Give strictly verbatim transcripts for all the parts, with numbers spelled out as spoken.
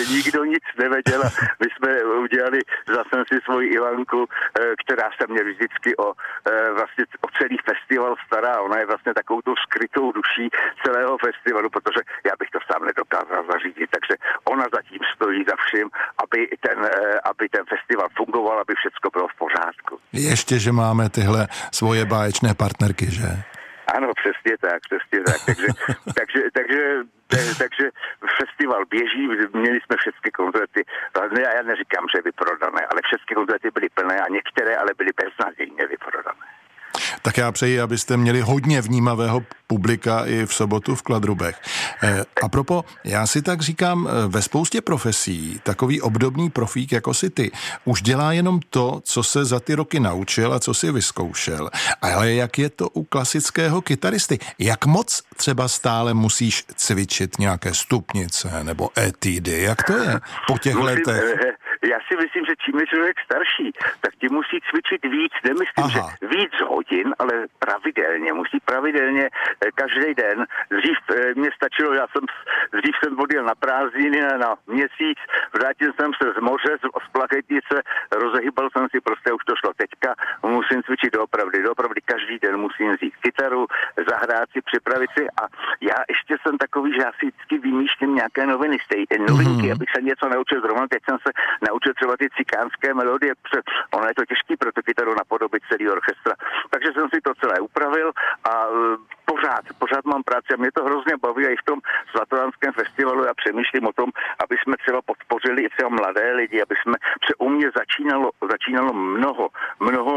nikdo nic nevěděl. My jsme udělali, zase si svoji Ivanku, která se mě vždycky o, vlastně o celý festival stará. Ona je vlastně takovou tou skrytou duší celého festivalu, protože já bych to sám nedokázal zařídit. Takže ona zatím stojí za vším, aby ten, aby ten festival fungoval, aby všecko bylo v pořádku. Ještě, že máme tyhle svoje báječné partnerky, že? Ano, přesně tak, přesně tak. Takže, takže, takže, takže festival běží, měli jsme všechny koncerty, já neříkám, že vyprodané, ale všechny koncerty byly plné a některé ale byly beznadějně vyprodané. Tak já přeji, abyste měli hodně vnímavého publika i v sobotu v Kladrubech. E, a propo, já si tak říkám, ve spoustě profesí takový obdobný profík jako si ty už dělá jenom to, co se za ty roky naučil a co si vyzkoušel. Ale jak je to u klasického kytaristy? Jak moc třeba stále musíš cvičit nějaké stupnice nebo etudy? Jak to je po těch Musím, letech? Já si myslím, že čím je člověk starší, tak ti musí cvičit víc. Nemyslím, Aha. že víc hodin, ale pravidelně. Musí pravidelně každý den. Dřív mě stačilo, já jsem dřív jsem odjel na prázdniny na měsíc, vrátil jsem se z moře, z Plachetnice, rozehybal jsem si, prostě už to šlo. Teďka musím cvičit doopravdy. Doopravdy každý den musím vzít kytaru, zahrát si, připravit si a já ještě jsem takový, že já si vždycky vymýšlím nějaké noviny, stej, novinky, mm-hmm. abych se něco naučil. Zrovna teď jsem se naučil třeba ty cikánské melodie, protože ono je to těžký pro tu kytaru napodobit celý orchestra. Takže jsem si to celé upravil a pořád, pořád mám práci a mě to hrozně baví a i v tom Zlatoránském festivalu já přemýšlím o tom, aby jsme třeba podpořili i třeba mladé lidi, aby jsme, protože u mě začínalo, začínalo mnoho, mnoho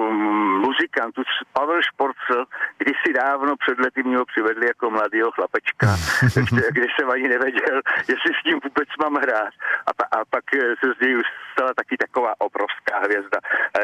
muzikantů. Pavel Šporcel kdysi dávno před lety mě ho přivedli jako mladýho chlapečka, kde jsem ani nevěděl, jestli s ním vůbec mám hrát. A, pa, a pak se z něj stala taky taková obrovská hvězda.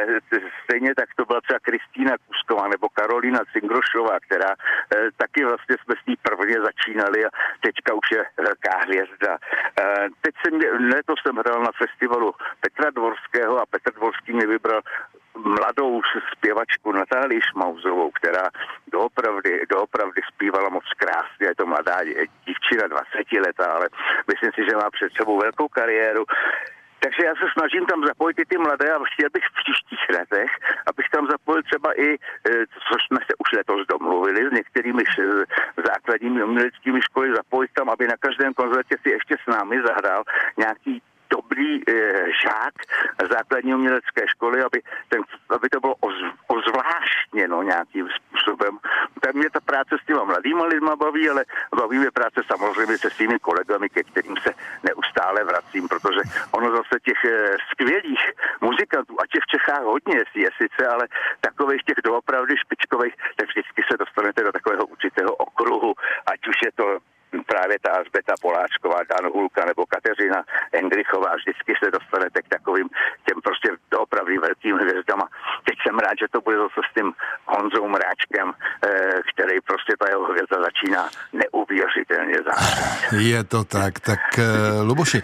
Stejně tak to byla třeba Kristýna Kusková nebo Karolina Cingrošová, která taky vlastně jsme s ní prvně začínali a teďka už je velká hvězda. Teď jsem, letos jsem hrál na festivalu Petra Dvorského a Petr Dvorský mi vybral mladou zpěvačku Natálii Šmauzovou, která doopravdy, doopravdy zpívala moc krásně. Je to mladá dívčina, dvacetiletá, ale myslím si, že má před sebou velkou kariéru. Takže já se snažím tam zapojit i ty mladé a chtěl bych v příštích letech, abych tam zapojil třeba i, což jsme se už letos domluvili s některými základními uměleckými školy, zapojit tam, aby na každém koncertě si ještě s námi zahrál nějaký dobrý e, žák základní umělecké školy, aby, ten, aby to bylo oz, ozvláštněno nějakým způsobem. Tak mě ta práce s těma mladýma lidma baví, ale baví mě práce samozřejmě se svými kolegami, ke kterým se neustále vracím, protože ono zase těch e, skvělých muzikantů, a těch v Čechách hodně je sice, ale takových těch doopravdy špičkových, tak vždycky se dostanete do takového určitého okruhu, ať už je to právě ta Alžběta Poláčková, Dan Hulka nebo Kateřina Hendrichová, vždycky se dostanete k takovým těm prostě opravdu velkým hvězdama. Teď jsem rád, že to bude zase s tím Honzou Mráčkem, který prostě ta jeho hvězda začíná neuvěřitelně zářit. Je to tak. Tak Luboši,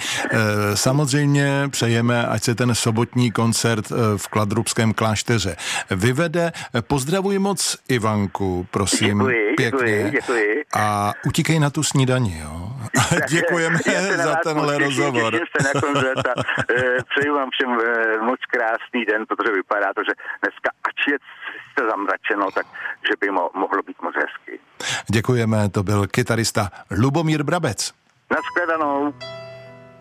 samozřejmě přejeme, ať se ten sobotní koncert v Kladrubském klášteře vyvede. Pozdravuji moc Ivanku, prosím. Děkuji, pěkně. děkuji, děkuji. A utíkej na tu snídani, jo. Děkujeme za tenhle rozhovor. Těším se na koncert a přeji vám všem moc krásný den, protože vypadá to, že dneska ač je zamračeno, tak že by mo- mohlo být moc hezky. Děkujeme, to byl kytarista Lubomír Brabec. Naschledanou.